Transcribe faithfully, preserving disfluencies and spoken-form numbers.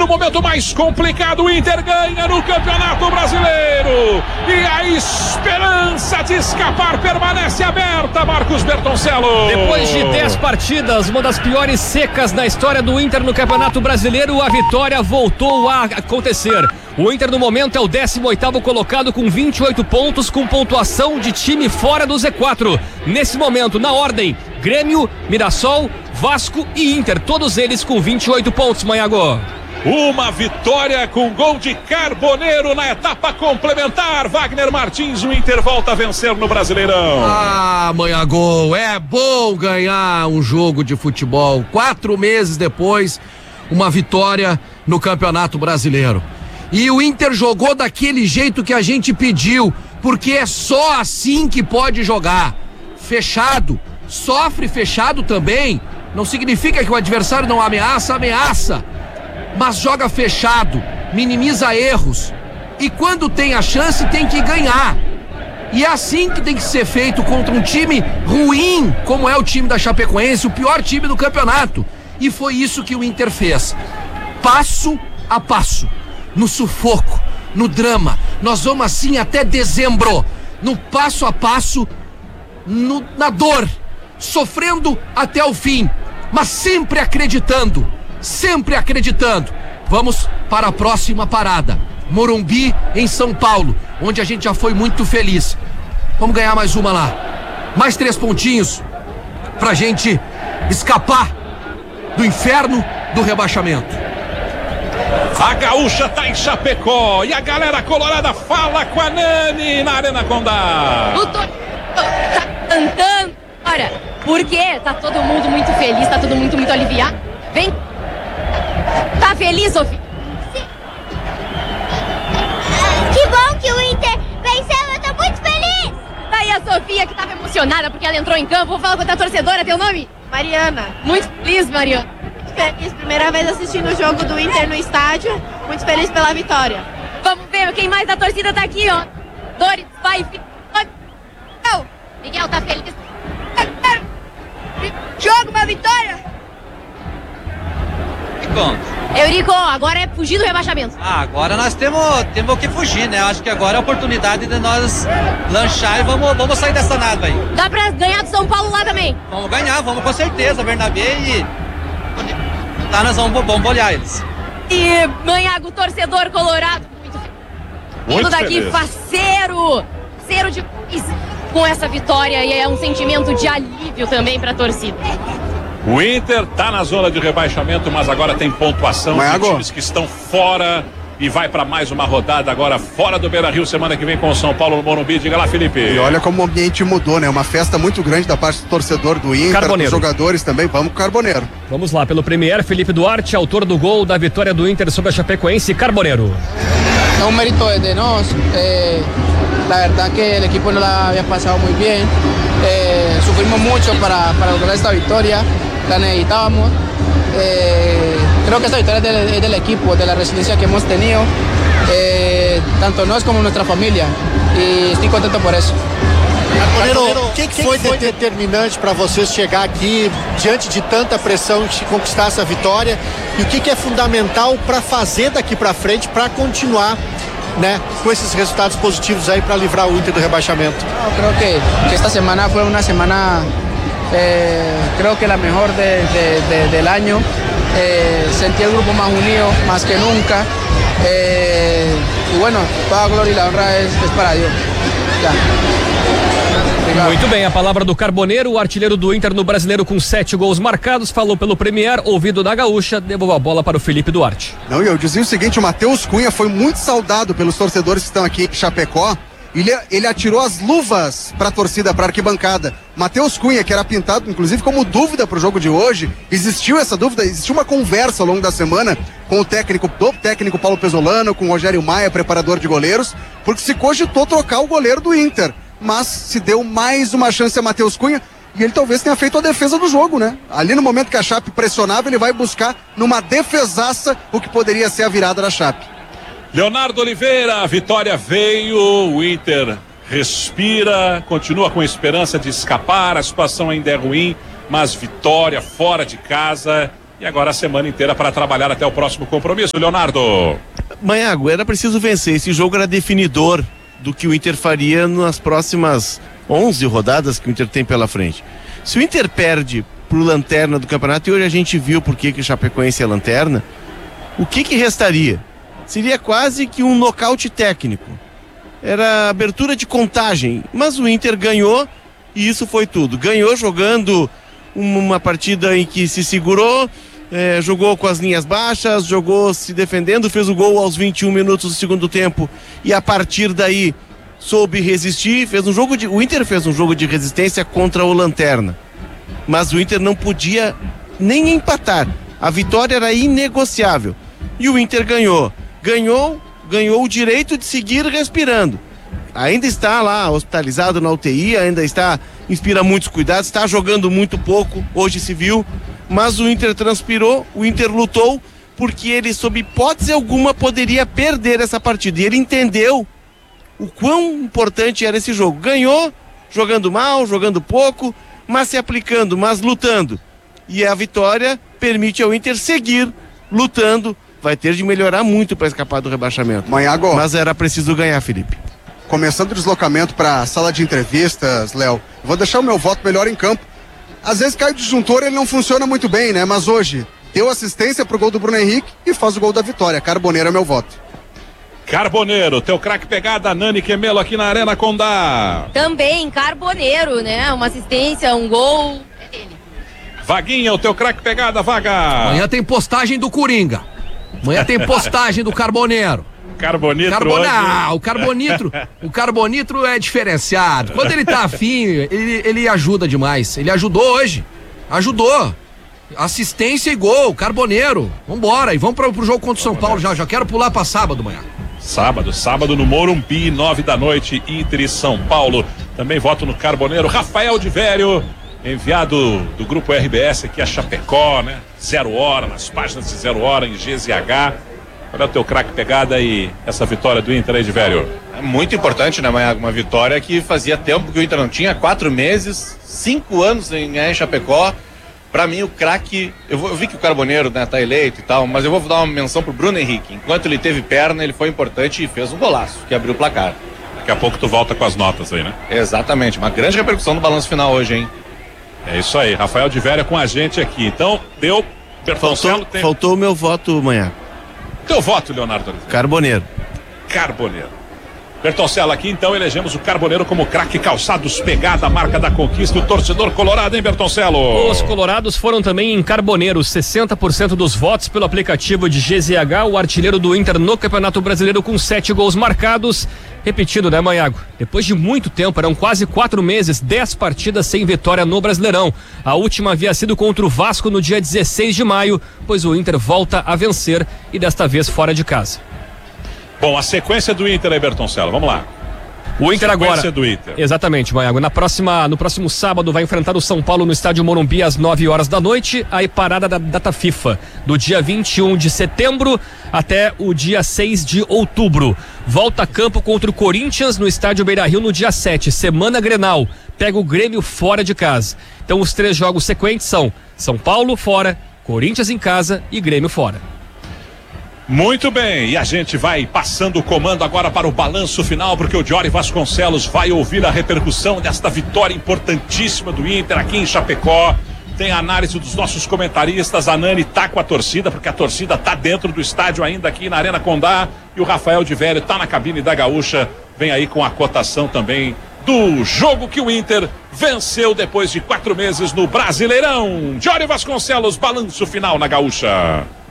no momento mais complicado, o Inter ganha no Campeonato Brasileiro. E a esperança de escapar permanece aberta, Marcos Bertoncello. Depois de dez partidas, uma das piores secas na história do Inter no Campeonato Brasileiro, a vitória voltou a acontecer. O Inter no momento é o décimo oitavo colocado com vinte e oito pontos, com pontuação de time fora do Z quatro. Nesse momento, na ordem, Grêmio, Mirassol, Vasco e Inter, todos eles com vinte e oito pontos, Manhago. Uma vitória com gol de Carboneiro na etapa complementar. Wagner Martins, o Inter volta a vencer no Brasileirão. Ah, Manhago, é bom ganhar um jogo de futebol. Quatro meses depois, uma vitória no Campeonato Brasileiro. E o Inter jogou daquele jeito que a gente pediu, porque é só assim que pode jogar. Fechado, sofre fechado também. Não significa que o adversário não ameaça, ameaça. Mas joga fechado, minimiza erros. E quando tem a chance, tem que ganhar. E é assim que tem que ser feito contra um time ruim, como é o time da Chapecoense, o pior time do campeonato. E foi isso que o Inter fez. Passo a passo. No sufoco, no drama. Nós vamos assim até dezembro. No passo a passo, no, na dor. Sofrendo até o fim. Mas sempre acreditando. Sempre acreditando. Vamos para a próxima parada. Morumbi, em São Paulo, onde a gente já foi muito feliz. Vamos ganhar mais uma lá. Mais três pontinhos pra gente escapar do inferno do rebaixamento. A Gaúcha tá em Chapecó e a galera colorada fala com a Nani na Arena Condá. O Tô tá cantando. Olha, por quê? Tá todo mundo muito feliz, tá todo mundo muito aliviado. Vem. Tá feliz, Sofia? Sim. Que bom que o Inter venceu, eu tô muito feliz. Tá aí a Sofia, que tava emocionada porque ela entrou em campo. Vou falar com a tua torcedora, teu nome? Mariana. Muito feliz, Mariana. Muito feliz, primeira vez assistindo o jogo do Inter no estádio. Muito feliz pela vitória. Vamos ver quem mais da torcida tá aqui, ó. Dores, vai, Miguel. Miguel tá feliz. Jogo, uma vitória. Eurico, agora é fugir do rebaixamento. Ah, agora nós temos, temos que fugir, né? Acho que agora é a oportunidade de nós lanchar e vamos, vamos sair dessa nada aí. Dá pra ganhar do São Paulo lá também? Vamos ganhar, vamos com certeza, Bernabé, e tá, nós vamos, vamos olhar eles. E Manhago, torcedor colorado, muito feliz. Muito daqui, feliz. faceiro, faceiro de com essa vitória, e é um sentimento de alívio também pra torcida. O Inter tá na zona de rebaixamento, mas agora tem pontuação de times que estão fora e vai para mais uma rodada agora fora do Beira-Rio, semana que vem com o São Paulo no Morumbi. Diga lá, Felipe. E olha como o ambiente mudou, né? Uma festa muito grande da parte do torcedor do Inter, Carboneiro. dos jogadores também. Vamos com o Carboneiro. Vamos lá, pelo Premier, Felipe Duarte, autor do gol da vitória do Inter sobre a Chapecoense, Carboneiro. Es un mérito de nós. Eh, la verdad que el equipo no la había pasado muy bien. Eh, sufrimos mucho para, para lograr esta victoria. La necesitábamos. Eh, creo que esta victoria es del, es del equipo, de la resiliencia que hemos tenido, eh, tanto nós como nuestra familia. Y estoy contento por eso. Carboneiro, o que, que foi determinante para vocês chegar aqui diante de tanta pressão e conquistar essa vitória? E o que, que é fundamental para fazer daqui para frente para continuar, né, com esses resultados positivos aí para livrar o Inter do rebaixamento? Eu creo que, que esta semana foi uma semana, eh, creo que la mejor de, de, de, del año. Eh, sentí el grupo más unido, más que nunca. Eh, y bueno, toda gloria y la honra es, es para Dios. Ya. Muito bem, a palavra do Carboneiro, o artilheiro do Inter no Brasileiro com sete gols marcados, falou pelo Premier, ouvido da Gaúcha, devolveu a bola para o Felipe Duarte. Não, e eu dizia o seguinte, o Matheus Cunha foi muito saudado pelos torcedores que estão aqui em Chapecó. Ele, ele atirou as luvas para a torcida, para a arquibancada. Matheus Cunha, que era pintado, inclusive, como dúvida para o jogo de hoje, existiu essa dúvida, existiu uma conversa ao longo da semana com o técnico, do técnico Paulo Pesolano, com o Rogério Maia, preparador de goleiros, porque se cogitou trocar o goleiro do Inter. Mas se deu mais uma chance a Matheus Cunha e ele talvez tenha feito a defesa do jogo, né? Ali no momento que a Chape pressionava, ele vai buscar numa defesaça o que poderia ser a virada da Chape. Leonardo Oliveira, a vitória veio, o Inter respira, continua com esperança de escapar, a situação ainda é ruim, mas vitória fora de casa E agora a semana inteira para trabalhar até o próximo compromisso, Leonardo. Manhago, era preciso vencer. Esse jogo era definidor do que o Inter faria nas próximas onze rodadas que o Inter tem pela frente. Se o Inter perde pro lanterna do campeonato, e hoje a gente viu por que que o Chapecoense é lanterna, o que que restaria? Seria quase que um nocaute técnico. Era abertura de contagem, mas o Inter ganhou e isso foi tudo. Ganhou jogando uma partida em que se segurou, é, jogou com as linhas baixas, jogou se defendendo, fez o gol aos vinte e um minutos do segundo tempo e a partir daí soube resistir, fez um jogo de, o Inter fez um jogo de resistência contra o lanterna, mas o Inter não podia nem empatar, a vitória era inegociável e o Inter ganhou, ganhou, ganhou o direito de seguir respirando. Ainda está lá hospitalizado na U T I, ainda está, inspira muitos cuidados, está jogando muito pouco, hoje se viu, mas o Inter transpirou, o Inter lutou, porque ele, sob hipótese alguma, poderia perder essa partida, e ele entendeu o quão importante era esse jogo. Ganhou, jogando mal, jogando pouco, mas se aplicando, mas lutando, e a vitória permite ao Inter seguir lutando, vai ter de melhorar muito para escapar do rebaixamento. Manhago. Mas era preciso ganhar, Felipe. Começando o deslocamento para a sala de entrevistas, Léo, vou deixar o meu voto melhor em campo. Às vezes cai o disjuntor, ele não funciona muito bem, né? Mas hoje deu assistência pro gol do Bruno Henrique e faz o gol da vitória. Carboneiro é meu voto. Carboneiro, teu craque pegada, Nani Quemelo aqui na Arena Condá. Também, Carboneiro, né? Uma assistência, um gol. É dele. Vaguinha, o teu craque pegada, Vaga. Amanhã tem postagem do Coringa. Amanhã tem postagem do Carboneiro. Carbonitro. Carbon... Ah, o carbonitro, o carbonitro é diferenciado. Quando ele tá afim, ele, ele ajuda demais. Ele ajudou hoje. Ajudou. Assistência e gol, Carboneiro. Vambora, e vamos pro, pro jogo contra o São Paulo já. Já quero pular pra sábado, manhã. Sábado, sábado no Morumbi, nove da noite, Inter e São Paulo. Também voto no Carboneiro. Rafael de Vério, enviado do grupo R B S aqui a Chapecó, né? Zero hora, nas páginas de Zero Hora em G Z H. Olha o teu craque pegada e essa vitória do Inter aí de Vério. É muito importante, né, Manhago? Uma vitória que fazia tempo que o Inter não tinha, quatro meses, cinco anos em, em Chapecó. Pra mim, o craque, eu, eu vi que o Carboneiro, né, tá eleito e tal, mas eu vou dar uma menção pro Bruno Henrique. Enquanto ele teve perna, ele foi importante e fez um golaço, que abriu o placar. Daqui a pouco tu volta com as notas aí, né? Exatamente, uma grande repercussão no balanço final hoje, hein? É isso aí, Rafael de Vério com a gente aqui. Então, deu, Faltou, tem... faltou o meu voto, Manhago. Teu voto, Leonardo Oliveira. Carboneiro. Carboneiro. Bertoncello, aqui então elegemos o Carboneiro como craque. Calçados pegada, a marca da conquista, o torcedor colorado, hein, Bertoncello? Os colorados foram também em Carboneiro, sessenta por cento dos votos pelo aplicativo de G Z H, o artilheiro do Inter no Campeonato Brasileiro com sete gols marcados. Repetido, né, Manhago? Depois de muito tempo, eram quase quatro meses, dez partidas sem vitória no Brasileirão. A última havia sido contra o Vasco no dia dezesseis de maio, pois o Inter volta a vencer e desta vez fora de casa. Bom, a sequência do Inter aí, Bertoncello, vamos lá. O Inter sequência agora. do Inter. Exatamente, Manhago. Na próxima, no próximo sábado vai enfrentar o São Paulo no estádio Morumbi às nove horas da noite. Aí parada da data FIFA, do dia vinte e um de setembro até o dia seis de outubro. Volta a campo contra o Corinthians no estádio Beira-Rio no dia sete. Semana Grenal. Pega o Grêmio fora de casa. Então os três jogos sequentes são São Paulo fora, Corinthians em casa e Grêmio fora. Muito bem, e a gente vai passando o comando agora para o balanço final, porque o Diori Vasconcelos vai ouvir a repercussão desta vitória importantíssima do Inter aqui em Chapecó. Tem a análise dos nossos comentaristas, a Nani tá com a torcida, porque a torcida tá dentro do estádio ainda aqui na Arena Condá, e o Rafael de Vério tá na cabine da Gaúcha, vem aí com a cotação também do jogo que o Inter venceu depois de quatro meses no Brasileirão. Diori Vasconcelos, balanço final na Gaúcha.